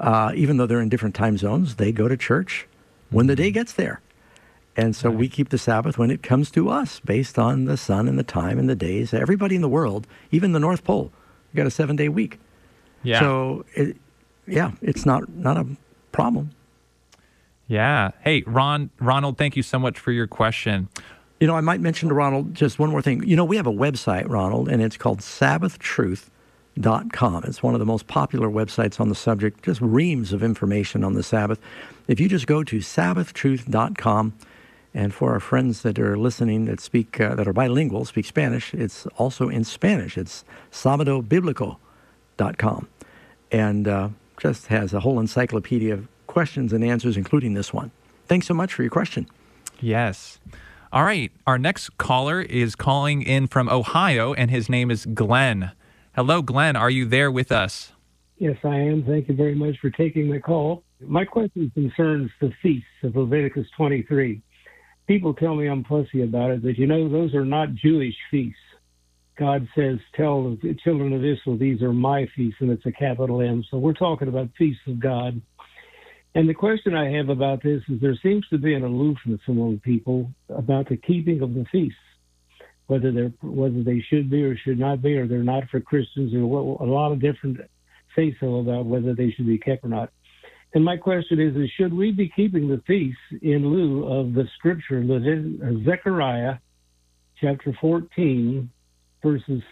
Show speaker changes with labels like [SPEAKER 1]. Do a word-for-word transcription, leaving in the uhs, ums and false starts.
[SPEAKER 1] Uh, even though they're in different time zones, they go to church when the day gets there. And so
[SPEAKER 2] Right.
[SPEAKER 1] we keep the Sabbath when it comes to us, based on the sun and the time and the days. Everybody in the world, even the North Pole, we got a seven-day week.
[SPEAKER 2] Yeah.
[SPEAKER 1] So, it, yeah, it's not, not a problem.
[SPEAKER 2] Yeah. Hey, Ron, Ronald, thank you so much for your question.
[SPEAKER 1] You know, I might mention to Ronald just one more thing. You know, we have a website, Ronald, and it's called Sabbath Truth dot com. It's one of the most popular websites on the subject, just reams of information on the Sabbath. If you just go to Sabbath Truth dot com, and for our friends that are listening that speak, uh, that are bilingual, speak Spanish, it's also in Spanish. It's Sabado Biblico dot com. And uh, just has a whole encyclopedia of questions and answers, including this one. Thanks so much for your question.
[SPEAKER 2] Yes. All right. Our next caller is calling in from Ohio, and his name is Glenn. Hello, Glenn. Are you there with us?
[SPEAKER 3] Yes, I am. Thank you very much for taking the call. My question concerns the feasts of Leviticus twenty-three. People tell me I'm fussy about it, but you know, those are not Jewish feasts. God says, tell the children of Israel, these are my feasts, and it's a capital M. So we're talking about feasts of God. And the question I have about this is there seems to be an aloofness among people about the keeping of the feasts, whether they're whether they should be or should not be, or they're not for Christians, or what, a lot of different say-so about whether they should be kept or not. And my question is, is should we be keeping the feasts in lieu of the scripture, Zechariah chapter fourteen, verses